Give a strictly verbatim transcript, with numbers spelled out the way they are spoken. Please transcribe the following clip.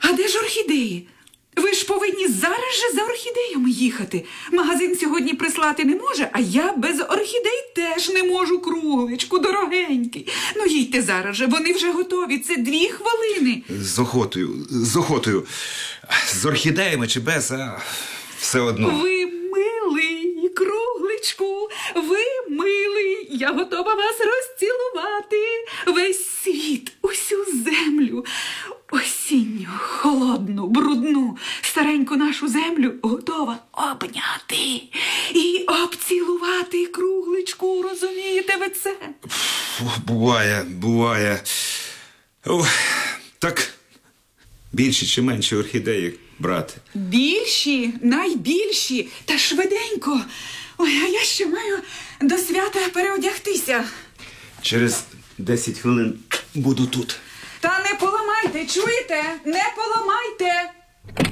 А де ж орхідеї? Ви ж повинні зараз же за орхідеями їхати. Магазин сьогодні прислати не може, а я без орхідей теж не можу, Кругличку, дорогенький. Ну, їдьте зараз же, вони вже готові, це дві хвилини. З охотою, з охотою. З орхідеями чи без, а все одно. Ви милий, Кругличку, ви милий. Я готова вас розцілувати. Весь світ, усю землю. Осінню, холодну, брудну, стареньку нашу землю готова обняти і обцілувати, Кругличку, розумієте ви це? Буває, буває. Ох, так більші чи менші орхідеї брати? Більші, найбільші, та швиденько. Ой, а я ще маю до свята переодягтися. Через десять хвилин буду тут. Та не поламайте, чуєте? Не